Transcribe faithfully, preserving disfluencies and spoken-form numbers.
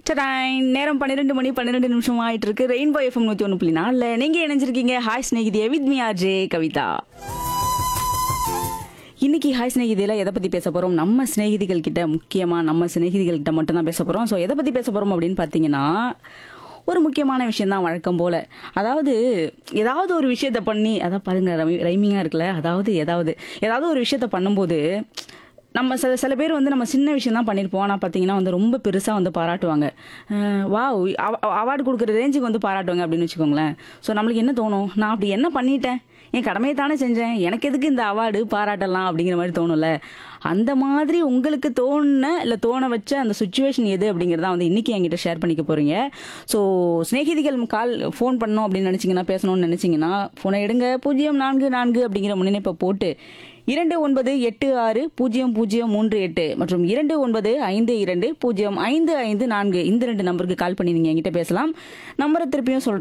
சடாய் நேரம் பன்னிரெண்டு மணி பன்னிரெண்டு நிமிஷம் ஆயிட்டு இருக்கு. ரெயின்போ எஃப்எம் நூத்தி ஒன்று புள்ளி நாலுல நீங்க இணைஞ்சிருக்கீங்க. Hi ஸ்நேகிதியே with me RJ Kavitha. இன்னைக்கு ஹாய் ஸ்நேகிதியில எதை பத்தி பேச போறோம்? நம்ம ஸ்நேகிதிகள் கிட்ட, முக்கியமா நம்ம ஸ்நேகிதிகள் கிட்ட மட்டும் தான் பேச போறோம். ஸோ எதை பத்தி பேச போறோம் அப்படின்னு பாத்தீங்கன்னா, ஒரு முக்கியமான விஷயம் தான் வழக்கம் போல. அதாவது ஏதாவது ஒரு விஷயத்த பண்ணி, அதான் பாருங்க ரைமிங்கா இருக்குல்ல, அதாவது ஏதாவது ஏதாவது ஒரு விஷயத்த பண்ணும்போது நம்ம சில சில பேர் வந்து நம்ம சின்ன விஷயம் தான் பண்ணியிருப்போம். ஆனால் பார்த்தீங்கன்னா வந்து ரொம்ப பெருசாக வந்து பாராட்டுவாங்க. வா அவார்டு கொடுக்குற ரேஞ்சுக்கு வந்து பாராட்டுவாங்க அப்படின்னு வச்சுக்கோங்களேன். ஸோ நம்மளுக்கு என்ன தோணும்? நான் அப்படி என்ன பண்ணிட்டேன்? என் கடமையை தானே செஞ்சேன், எனக்கு எதுக்கு இந்த அவார்டு பாராட்டலாம் அப்படிங்கிற மாதிரி தோணும்ல. அந்த மாதிரி உங்களுக்கு தோணுன இல்லை தோண வச்ச அந்த சுச்சுவேஷன் எது அப்படிங்கிறத வந்து இன்னைக்கு என்கிட்ட ஷேர் பண்ணிக்க போறீங்க. ஸோ ஸ்நேகிதிகள் கால் ஃபோன் பண்ணணும் அப்படின்னு நினச்சிங்கன்னா, பேசணும்னு நினச்சிங்கன்னா ஃபோனை எடுங்க. பூஜ்ஜியம் நான்கு நான்கு அப்படிங்கிற முன்னிணைப்பை போட்டு இரண்டு ஒன்பது எட்டு ஆறு பூஜ்ஜியம் பூஜ்ஜியம் மூன்று எட்டு மற்றும் இரண்டு ஒன்பது ஐந்து இரண்டு பூஜ்ஜியம் ஐந்து ஐந்து நான்கு இந்த ரெண்டு நம்பருக்கு கால் பண்ணி நீங்கள் என்கிட்ட பேசலாம். நம்பரை திருப்பியும் சொல்கிறேன்.